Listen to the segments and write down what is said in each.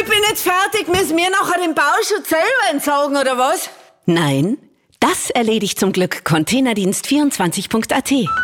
ich bin jetzt fertig. Müssen wir nachher den Bauschutz selber entsorgen, oder was? Nein, das erledigt zum Glück Containerdienst24.at.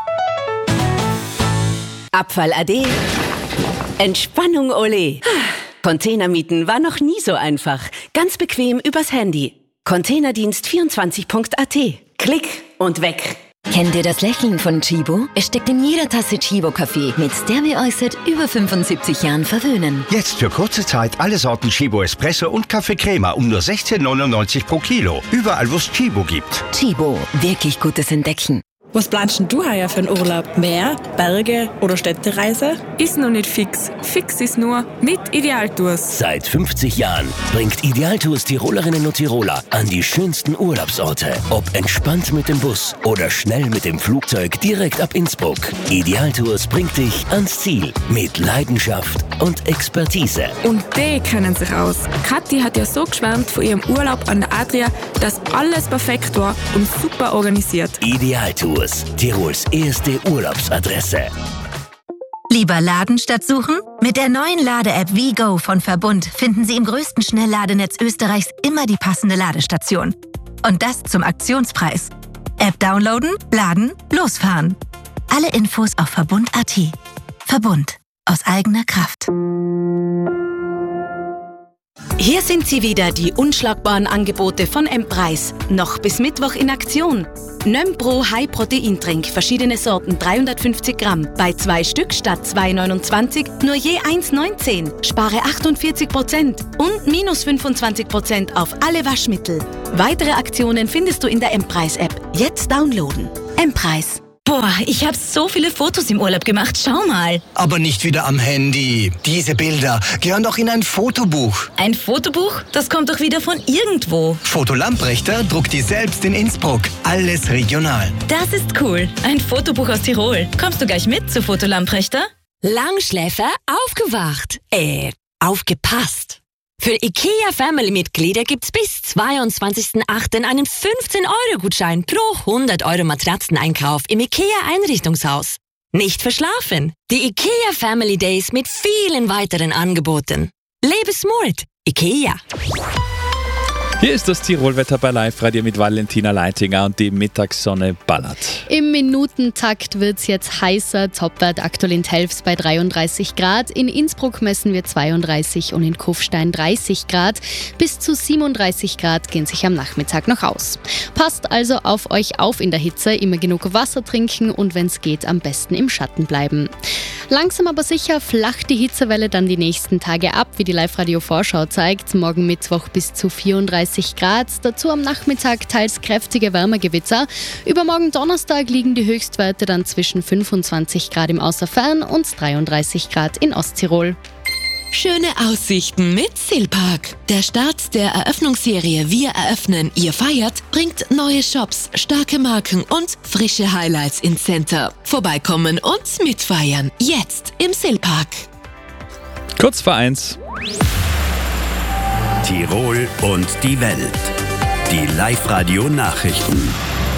Abfall ade. Entspannung ole. Containermieten war noch nie so einfach. Ganz bequem übers Handy. Containerdienst24.at. Klick und weg. Kennt ihr das Lächeln von Chibo? Es steckt in jeder Tasse Chibo-Kaffee, mit der wir euch seit über 75 Jahren verwöhnen. Jetzt für kurze Zeit alle Sorten Chibo Espresso und Kaffee Crema um nur 16,99 pro Kilo. Überall, wo es Chibo gibt. Chibo, wirklich gutes Entdecken. Was planst denn du heuer für einen Urlaub? Meer, Berge oder Städtereise? Ist noch nicht fix. Fix ist nur mit Idealtours. Seit 50 Jahren bringt Idealtours Tirolerinnen und Tiroler an die schönsten Urlaubsorte. Ob entspannt mit dem Bus oder schnell mit dem Flugzeug direkt ab Innsbruck. Idealtours bringt dich ans Ziel mit Leidenschaft und Expertise. Und die kennen sich aus. Kathi hat ja so geschwärmt von ihrem Urlaub an der Adria, dass alles perfekt war und super organisiert. Idealtours, Tirols erste Urlaubsadresse. Lieber laden statt suchen? Mit der neuen Lade-App WeGo von Verbund finden Sie im größten Schnellladenetz Österreichs immer die passende Ladestation. Und das zum Aktionspreis. App downloaden, laden, losfahren. Alle Infos auf Verbund.at. Verbund. Aus eigener Kraft. Hier sind sie wieder, die unschlagbaren Angebote von M-Preis. Noch bis Mittwoch in Aktion. Nömpro High Protein Drink, verschiedene Sorten, 350 Gramm. Bei 2 Stück statt 2,29 nur je 1,19. Spare 48% und minus 25% auf alle Waschmittel. Weitere Aktionen findest du in der M-Preis-App. Jetzt downloaden. M-Preis. Boah, ich habe so viele Fotos im Urlaub gemacht. Schau mal. Aber nicht wieder am Handy. Diese Bilder gehören doch in ein Fotobuch. Ein Fotobuch? Das kommt doch wieder von irgendwo. Foto Lamprechter druckt die selbst in Innsbruck. Alles regional. Das ist cool. Ein Fotobuch aus Tirol. Kommst du gleich mit zu Foto Lamprechter? Langschläfer aufgewacht. Aufgepasst. Für IKEA-Family-Mitglieder gibt's bis 22.08. einen 15-Euro-Gutschein pro 100 Euro Matratzeneinkauf im IKEA-Einrichtungshaus. Nicht verschlafen. Die IKEA Family Days mit vielen weiteren Angeboten. Lebe smart. IKEA. Hier ist das Tirolwetter bei Live-Radio mit Valentina Leitinger und die Mittagssonne ballert. Im Minutentakt wird es jetzt heißer. Topwert aktuell in Telfs bei 33 Grad. In Innsbruck messen wir 32 und in Kufstein 30 Grad. Bis zu 37 Grad gehen sich am Nachmittag noch aus. Passt also auf euch auf in der Hitze. Immer genug Wasser trinken und wenn es geht, am besten im Schatten bleiben. Langsam aber sicher flacht die Hitzewelle dann die nächsten Tage ab, wie die Live-Radio-Vorschau zeigt. Morgen Mittwoch bis zu 34 Grad, dazu am Nachmittag teils kräftige Wärmegewitter. Übermorgen Donnerstag liegen die Höchstwerte dann zwischen 25 Grad im Außerfern und 33 Grad in Osttirol. Schöne Aussichten mit Silpark. Der Start der Eröffnungsserie Wir eröffnen, ihr feiert bringt neue Shops, starke Marken und frische Highlights ins Center. Vorbeikommen und mitfeiern. Jetzt im Silpark. Kurz vor 1. Tirol und die Welt. Die Live-Radio-Nachrichten.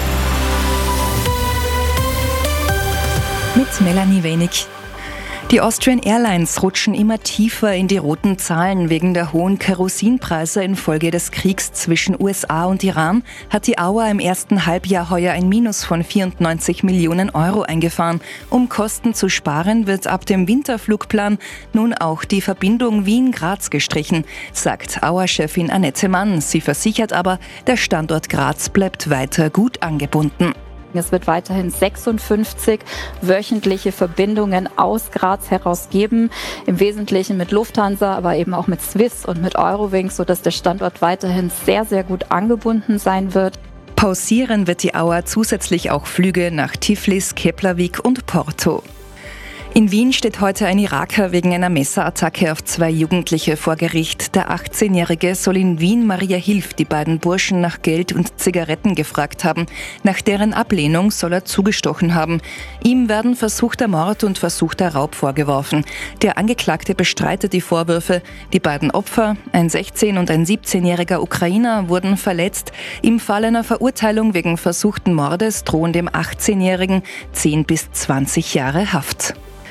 Mit Melanie Wenig. Die Austrian Airlines rutschen immer tiefer in die roten Zahlen. Wegen der hohen Kerosinpreise infolge des Kriegs zwischen USA und Iran hat die Auer im ersten Halbjahr heuer ein Minus von 94 Millionen Euro eingefahren. Um Kosten zu sparen, wird ab dem Winterflugplan nun auch die Verbindung Wien-Graz gestrichen, sagt Auer-Chefin Annette Mann. Sie versichert aber, der Standort Graz bleibt weiter gut angebunden. Es wird weiterhin 56 wöchentliche Verbindungen aus Graz heraus geben, im Wesentlichen mit Lufthansa, aber eben auch mit Swiss und mit Eurowings, sodass der Standort weiterhin sehr, sehr gut angebunden sein wird. Pausieren wird die Auer zusätzlich auch Flüge nach Tiflis, Keflavik und Porto. In Wien steht heute ein Iraker wegen einer Messerattacke auf 2 Jugendliche vor Gericht. Der 18-Jährige soll in Wien Maria Hilf die beiden Burschen nach Geld und Zigaretten gefragt haben. Nach deren Ablehnung soll er zugestochen haben. Ihm werden versuchter Mord und versuchter Raub vorgeworfen. Der Angeklagte bestreitet die Vorwürfe. Die beiden Opfer, ein 16- und ein 17-jähriger Ukrainer, wurden verletzt. Im Fall einer Verurteilung wegen versuchten Mordes drohen dem 18-Jährigen 10 bis 20 Jahre Haft.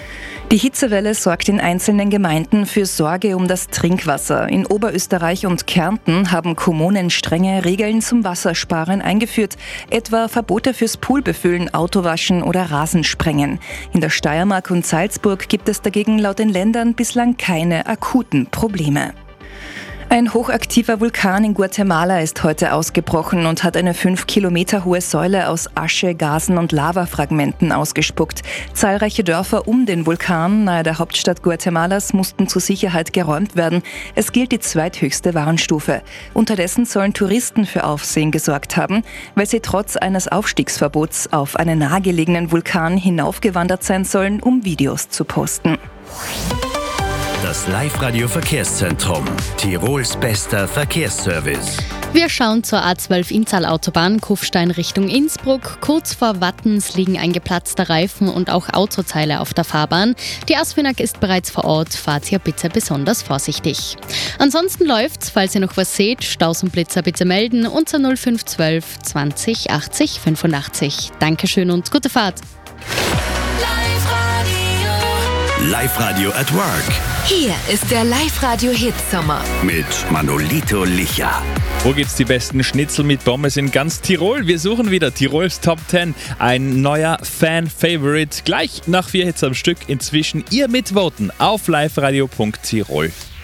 Die Hitzewelle sorgt in einzelnen Gemeinden für Sorge um das Trinkwasser. In Oberösterreich und Kärnten haben Kommunen strenge Regeln zum Wassersparen eingeführt, etwa Verbote fürs Poolbefüllen, Autowaschen oder Rasensprengen. In der Steiermark und Salzburg gibt es dagegen laut den Ländern bislang keine akuten Probleme. Ein hochaktiver Vulkan in Guatemala ist heute ausgebrochen und hat eine 5 Kilometer hohe Säule aus Asche, Gasen und Lavafragmenten ausgespuckt. Zahlreiche Dörfer um den Vulkan nahe der Hauptstadt Guatemalas mussten zur Sicherheit geräumt werden. Es gilt die zweithöchste Warnstufe. Unterdessen sollen Touristen für Aufsehen gesorgt haben, weil sie trotz eines Aufstiegsverbots auf einen nahegelegenen Vulkan hinaufgewandert sein sollen, um Videos zu posten. Das Live-Radio-Verkehrszentrum. Tirols bester Verkehrsservice. Wir schauen zur A12 Inntal-Autobahn, Kufstein Richtung Innsbruck. Kurz vor Wattens liegen ein geplatzter Reifen und auch Autoteile auf der Fahrbahn. Die ASFINAG ist bereits vor Ort, fahrt hier bitte besonders vorsichtig. Ansonsten läuft's, falls ihr noch was seht, Staus und Blitzer bitte melden unter 0512 20 80 85. Dankeschön und gute Fahrt. Live-Radio at Work. Hier ist der Live-Radio-Hit-Sommer. Mit Manolito Licha. Wo gibt's die besten Schnitzel mit Pommes in ganz Tirol? Wir suchen wieder Tirols Top 10. Ein neuer Fan-Favorite. Gleich nach 4 Hits am Stück. Inzwischen ihr mitvoten auf liveradio.tirol.